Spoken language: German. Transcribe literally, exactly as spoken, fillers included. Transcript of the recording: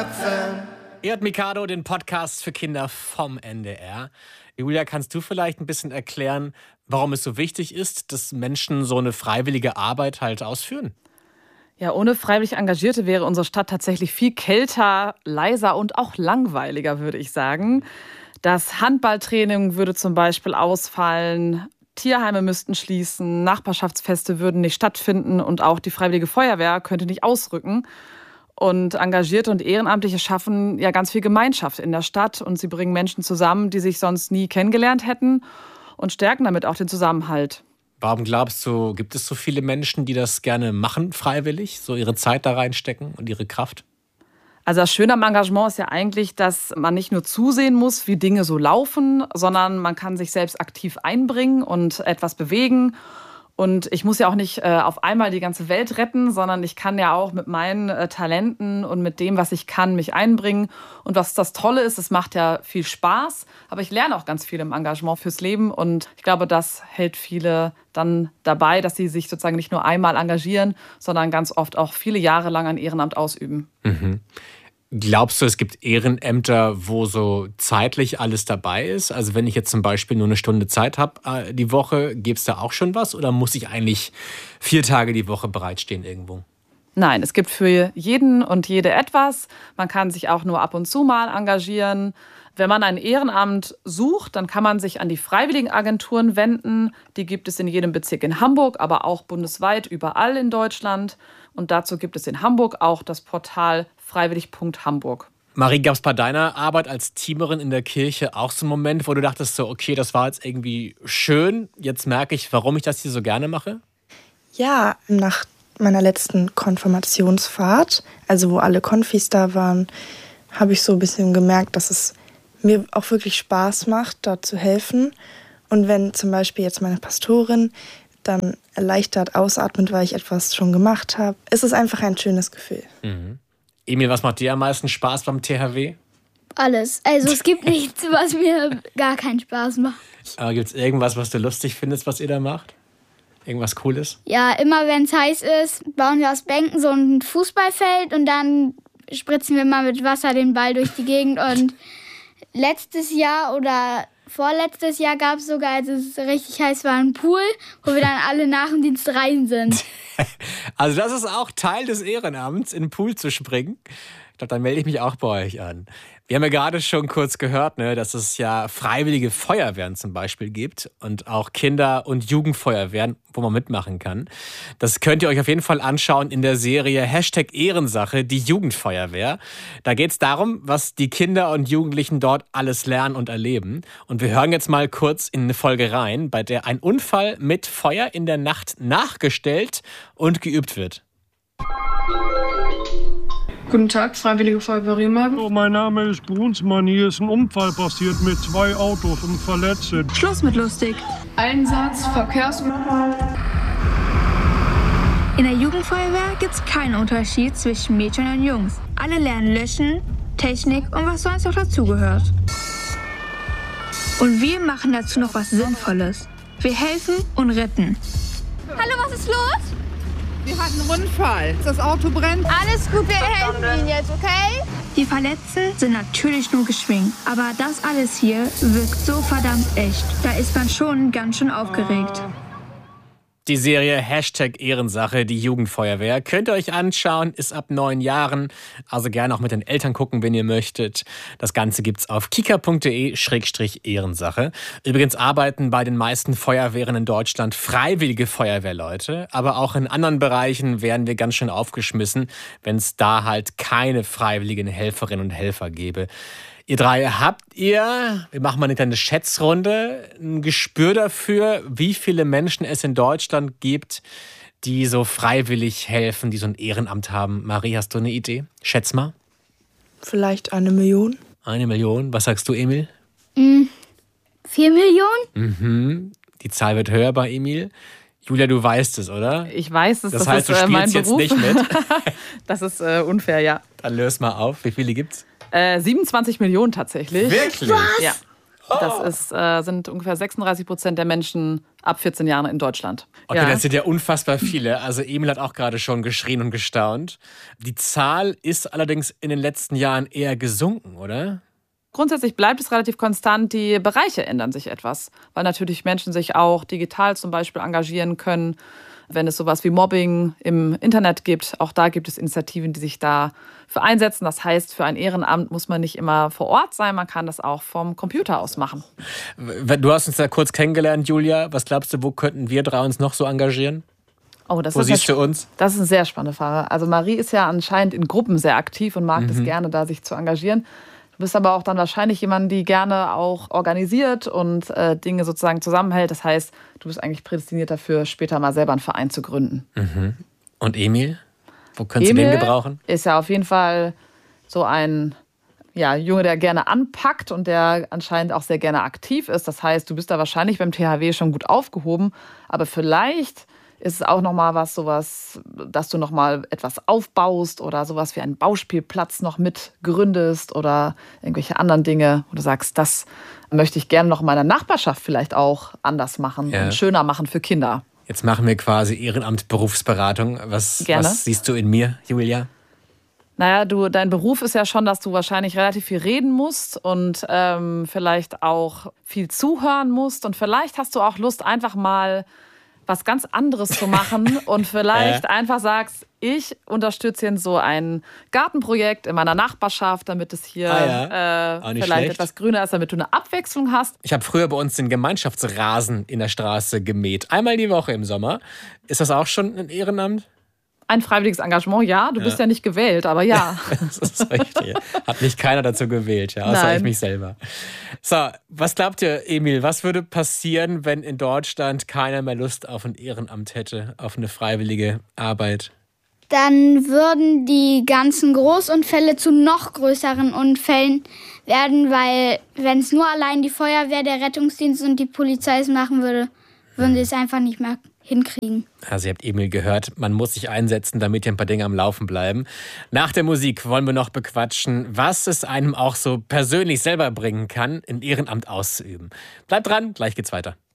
Ihr hört Mikado, den Podcast für Kinder vom N D R. Julia, kannst du vielleicht ein bisschen erklären, warum es so wichtig ist, dass Menschen so eine freiwillige Arbeit halt ausführen? Ja, ohne freiwillig Engagierte wäre unsere Stadt tatsächlich viel kälter, leiser und auch langweiliger, würde ich sagen. Das Handballtraining würde zum Beispiel ausfallen, Tierheime müssten schließen, Nachbarschaftsfeste würden nicht stattfinden und auch die Freiwillige Feuerwehr könnte nicht ausrücken. Und Engagierte und Ehrenamtliche schaffen ja ganz viel Gemeinschaft in der Stadt und sie bringen Menschen zusammen, die sich sonst nie kennengelernt hätten und stärken damit auch den Zusammenhalt. Warum glaubst du, gibt es so viele Menschen, die das gerne machen, freiwillig, so ihre Zeit da reinstecken und ihre Kraft? Also das Schöne am Engagement ist ja eigentlich, dass man nicht nur zusehen muss, wie Dinge so laufen, sondern man kann sich selbst aktiv einbringen und etwas bewegen. Und ich muss ja auch nicht äh, auf einmal die ganze Welt retten, sondern ich kann ja auch mit meinen äh, Talenten und mit dem, was ich kann, mich einbringen. Und was das Tolle ist, es macht ja viel Spaß, aber ich lerne auch ganz viel im Engagement fürs Leben. Und ich glaube, das hält viele dann dabei, dass sie sich sozusagen nicht nur einmal engagieren, sondern ganz oft auch viele Jahre lang ein Ehrenamt ausüben. Mhm. Glaubst du, es gibt Ehrenämter, wo so zeitlich alles dabei ist? Also wenn ich jetzt zum Beispiel nur eine Stunde Zeit habe äh, die Woche, gäbe es da auch schon was? Oder muss ich eigentlich vier Tage die Woche bereitstehen irgendwo? Nein, es gibt für jeden und jede etwas. Man kann sich auch nur ab und zu mal engagieren. Wenn man ein Ehrenamt sucht, dann kann man sich an die Freiwilligenagenturen wenden. Die gibt es in jedem Bezirk in Hamburg, aber auch bundesweit überall in Deutschland. Und dazu gibt es in Hamburg auch das Portal freiwillig punkt hamburg. Marie, gab es bei deiner Arbeit als Teamerin in der Kirche auch so einen Moment, wo du dachtest, so, okay, das war jetzt irgendwie schön, jetzt merke ich, warum ich das hier so gerne mache? Ja, nach meiner letzten Konfirmationsfahrt, also wo alle Konfis da waren, habe ich so ein bisschen gemerkt, dass es mir auch wirklich Spaß macht, dort zu helfen. Und wenn zum Beispiel jetzt meine Pastorin dann erleichtert ausatmet, weil ich etwas schon gemacht habe, ist es einfach ein schönes Gefühl. Mhm. Emil, was macht dir am meisten Spaß beim T H W? Alles. Also es gibt nichts, was mir gar keinen Spaß macht. Aber gibt es irgendwas, was du lustig findest, was ihr da macht? Irgendwas Cooles? Ja, immer wenn es heiß ist, bauen wir aus Bänken so ein Fußballfeld und dann spritzen wir mal mit Wasser den Ball durch die Gegend. Und letztes Jahr oder vorletztes Jahr gab es sogar, als es richtig heiß war, einen Pool, wo wir dann alle nach dem Dienst rein sind. Also das ist auch Teil des Ehrenamts, in den Pool zu springen. Ich glaube, dann melde ich mich auch bei euch an. Wir haben ja gerade schon kurz gehört, ne, dass es ja freiwillige Feuerwehren zum Beispiel gibt und auch Kinder- und Jugendfeuerwehren, wo man mitmachen kann. Das könnt ihr euch auf jeden Fall anschauen in der Serie Hashtag Ehrensache, die Jugendfeuerwehr. Da geht es darum, was die Kinder und Jugendlichen dort alles lernen und erleben. Und wir hören jetzt mal kurz in eine Folge rein, bei der ein Unfall mit Feuer in der Nacht nachgestellt und geübt wird. Guten Tag, Freiwillige Feuerwehr Remagen. Oh, mein Name ist Brunsmann. Hier ist ein Unfall passiert mit zwei Autos und Verletzten. Schluss mit lustig. Einsatz, Verkehrsunfall. In der Jugendfeuerwehr gibt es keinen Unterschied zwischen Mädchen und Jungs. Alle lernen Löschen, Technik und was sonst noch dazugehört. Und wir machen dazu noch was Sinnvolles. Wir helfen und retten. Hallo, was ist los? Wir hatten einen Unfall. Das Auto brennt. Alles gut, wir helfen Ihnen jetzt, okay? Die Verletzten sind natürlich nur geschminkt. Aber das alles hier wirkt so verdammt echt. Da ist man schon ganz schön aufgeregt. Die Serie Hashtag Ehrensache, die Jugendfeuerwehr, könnt ihr euch anschauen, ist ab neun Jahren. Also gerne auch mit den Eltern gucken, wenn ihr möchtet. Das Ganze gibt's auf kika punkt de Schrägstrich Ehrensache. Übrigens arbeiten bei den meisten Feuerwehren in Deutschland freiwillige Feuerwehrleute. Aber auch in anderen Bereichen werden wir ganz schön aufgeschmissen, wenn es da halt keine freiwilligen Helferinnen und Helfer gäbe. Ihr drei, habt ihr, wir machen mal eine kleine Schätzrunde, ein Gespür dafür, wie viele Menschen es in Deutschland gibt, die so freiwillig helfen, die so ein Ehrenamt haben? Marie, hast du eine Idee? Schätz mal. Vielleicht eine Million? Eine Million. Was sagst du, Emil? Mm, vier Millionen? Mhm. Die Zahl wird höher bei Emil. Julia, du weißt es, oder? Ich weiß es, das, das heißt, ist du äh, mein spielst Beruf. jetzt nicht mit. Das ist äh, unfair, ja. Dann löse mal auf. Wie viele gibt's? Äh, siebenundzwanzig Millionen tatsächlich. Wirklich? Ja. Das ist, äh, sind ungefähr sechsunddreißig Prozent der Menschen ab vierzehn Jahren in Deutschland. Okay, ja. Das sind ja unfassbar viele. Also Emil hat auch gerade schon geschrien und gestaunt. Die Zahl ist allerdings in den letzten Jahren eher gesunken, oder? Grundsätzlich bleibt es relativ konstant. Die Bereiche ändern sich etwas, weil natürlich Menschen sich auch digital zum Beispiel engagieren können. Wenn es sowas wie Mobbing im Internet gibt, auch da gibt es Initiativen, die sich dafür einsetzen. Das heißt, für ein Ehrenamt muss man nicht immer vor Ort sein, man kann das auch vom Computer aus machen. Du hast uns ja kurz kennengelernt, Julia. Was glaubst du, wo könnten wir drei uns noch so engagieren? Oh, das wo ist siehst eine, du uns? Das ist eine sehr spannende Frage. Also Marie ist ja anscheinend in Gruppen sehr aktiv und mag es Mhm. gerne, da sich zu engagieren. Du bist aber auch dann wahrscheinlich jemand, die gerne auch organisiert und äh, Dinge sozusagen zusammenhält. Das heißt, du bist eigentlich prädestiniert dafür, später mal selber einen Verein zu gründen. Mhm. Und Emil? Wo könntest Emil du den gebrauchen? Ist ja auf jeden Fall so ein ja, Junge, der gerne anpackt und der anscheinend auch sehr gerne aktiv ist. Das heißt, du bist da wahrscheinlich beim T H W schon gut aufgehoben. Aber vielleicht ist es auch noch mal was, sowas, dass du noch mal etwas aufbaust oder sowas wie einen Bauspielplatz noch mit gründest oder irgendwelche anderen Dinge, wo du sagst, das möchte ich gerne noch in meiner Nachbarschaft vielleicht auch anders machen Ja. und schöner machen für Kinder. Jetzt machen wir quasi Ehrenamt Berufsberatung. Was, Gerne. was siehst du in mir, Julia? Naja, du, dein Beruf ist ja schon, dass du wahrscheinlich relativ viel reden musst und ähm, vielleicht auch viel zuhören musst. Und vielleicht hast du auch Lust, einfach mal was ganz anderes zu machen und vielleicht Ja. einfach sagst, ich unterstütze hier so ein Gartenprojekt in meiner Nachbarschaft, damit es hier Ah ja. äh, Auch nicht vielleicht schlecht. etwas grüner ist, damit du eine Abwechslung hast. Ich habe früher bei uns den Gemeinschaftsrasen in der Straße gemäht. Einmal die Woche im Sommer. Ist das auch schon ein Ehrenamt? Ein freiwilliges Engagement, ja. Du Ja. bist ja nicht gewählt, aber ja. Das ist richtig. Hat mich keiner dazu gewählt, ja, außer Nein. ich mich selber. So, was glaubt ihr, Emil, was würde passieren, wenn in Deutschland keiner mehr Lust auf ein Ehrenamt hätte, auf eine freiwillige Arbeit? Dann würden die ganzen Großunfälle zu noch größeren Unfällen werden, weil wenn es nur allein die Feuerwehr, der Rettungsdienst und die Polizei es machen würde, würden sie es einfach nicht mehr hinkriegen. Also ihr habt Emil gehört, man muss sich einsetzen, damit hier ein paar Dinge am Laufen bleiben. Nach der Musik wollen wir noch bequatschen, was es einem auch so persönlich selber bringen kann, ein Ehrenamt auszuüben. Bleibt dran, gleich geht's weiter.